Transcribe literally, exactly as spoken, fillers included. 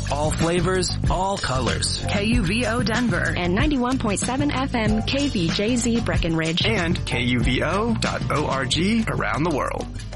All flavors, all colors. K U V O Denver. And ninety-one point seven F M K V J Z Breckenridge. And K U V O dot org around the world.